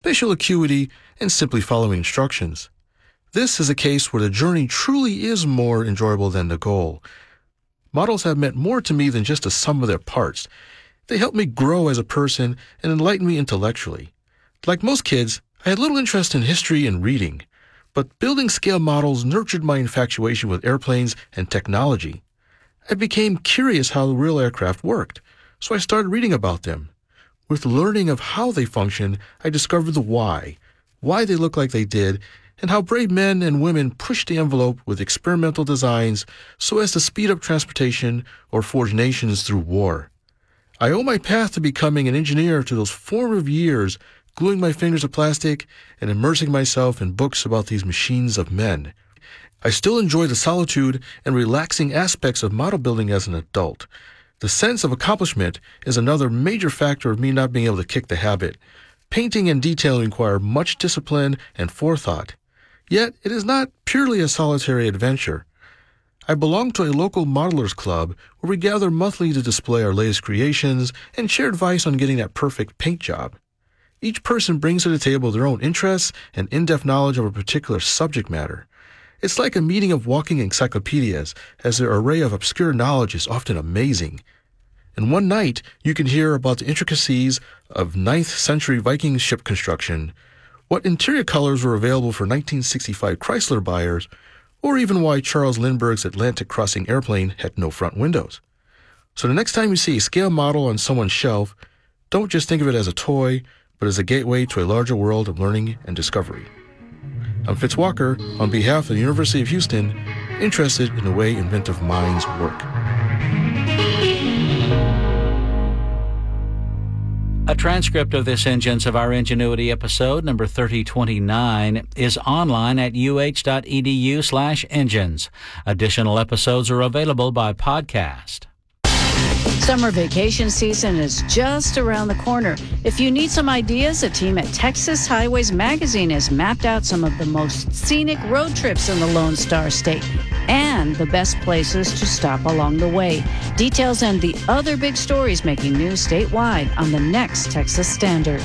spatial acuity, and simply following instructions. This is a case where the journey truly is more enjoyable than the goal. Models have meant more to me than just the sum of their parts. They helped me grow as a person and enlighten me intellectually. Like most kids, I had little interest in history and reading, but building scale models nurtured my infatuation with airplanes and technology. I became curious how real aircraft worked, so I started reading about them. With learning of how they function, I discovered the why they look like they did, and how brave men and women pushed the envelope with experimental designs so as to speed up transportation or forge nations through war. I owe my path to becoming an engineer to those formative years, gluing my fingers to plastic and immersing myself in books about these machines of men. I still enjoy the solitude and relaxing aspects of model building as an adult. The sense of accomplishment is another major factor of me not being able to kick the habit. Painting and detailing require much discipline and forethought. Yet, it is not purely a solitary adventure. I belong to a local modelers club where we gather monthly to display our latest creations and share advice on getting that perfect paint job. Each person brings to the table their own interests and in-depth knowledge of a particular subject matter. It's like a meeting of walking encyclopedias, as their array of obscure knowledge is often amazing. In one night, you can hear about the intricacies of 9th century Viking ship construction, what interior colors were available for 1965 Chrysler buyers, or even why Charles Lindbergh's Atlantic crossing airplane had no front windows. So the next time you see a scale model on someone's shelf, don't just think of it as a toy, but as a gateway to a larger world of learning and discovery. I'm Fitz Walker, on behalf of the University of Houston, interested in the way inventive minds work. A transcript of this Engines of Our Ingenuity episode, number 3029, is online at uh.edu/engines. Additional episodes are available by podcast. Summer vacation season is just around the corner. If you need some ideas, a team at Texas Highways Magazine has mapped out some of the most scenic road trips in the Lone Star State and the best places to stop along the way. Details and the other big stories making news statewide on the next Texas Standard.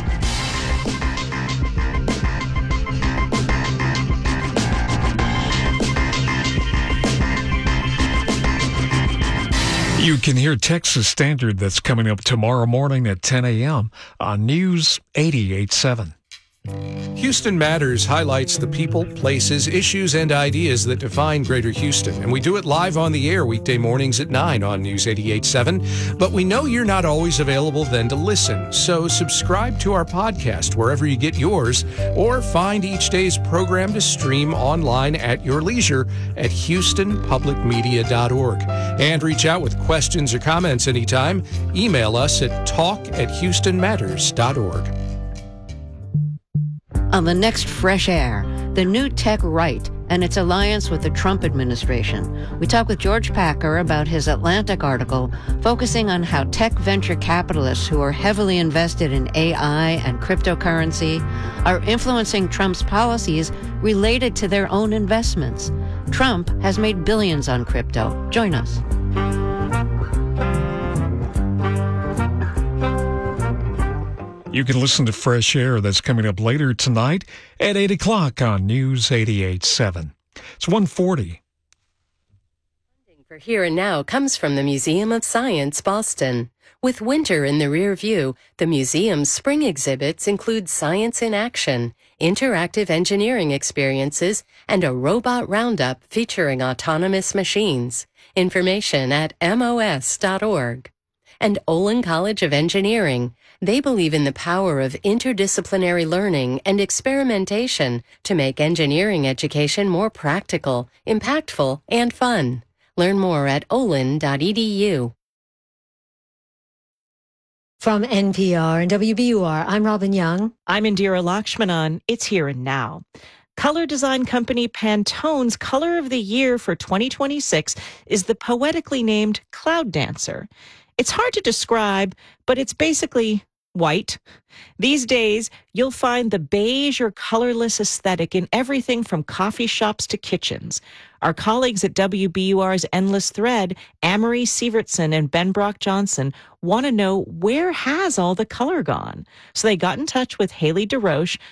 You can hear Texas Standard that's coming up tomorrow morning at 10 a.m. on News 88.7. Houston Matters highlights the people, places, issues, and ideas that define Greater Houston. And we do it live on the air weekday mornings at 9 on News 88.7. But we know you're not always available then to listen. So subscribe to our podcast wherever you get yours, or find each day's program to stream online at your leisure at houstonpublicmedia.org. And reach out with questions or comments anytime. Email us at talk@houstonmatters.org. On the next Fresh Air, the new tech right and its alliance with the Trump administration. We talk with George Packer about his Atlantic article focusing on how tech venture capitalists who are heavily invested in AI and cryptocurrency are influencing Trump's policies related to their own investments. Trump has made billions on crypto. Join us. You can listen to Fresh Air that's coming up later tonight at 8 o'clock on News 88.7. It's 1:40. Funding for Here and Now comes from the Museum of Science, Boston. With winter in the rear view, the museum's spring exhibits include science in action, interactive engineering experiences, and a robot roundup featuring autonomous machines. Information at mos.org. And Olin College of Engineering. They believe in the power of interdisciplinary learning and experimentation to make engineering education more practical, impactful, and fun. Learn more at olin.edu. From NPR and WBUR, I'm Robin Young. I'm Indira Lakshmanan. It's Here and Now. Color design company Pantone's Color of the Year for 2026 is the poetically named Cloud Dancer. It's hard to describe, but it's basically white. These days, you'll find the beige or colorless aesthetic in everything from coffee shops to kitchens. Our colleagues at WBUR's Endless Thread, Amory Sievertson and Ben Brock Johnson, want to know where has all the color gone. So they got in touch with Haley DeRoche,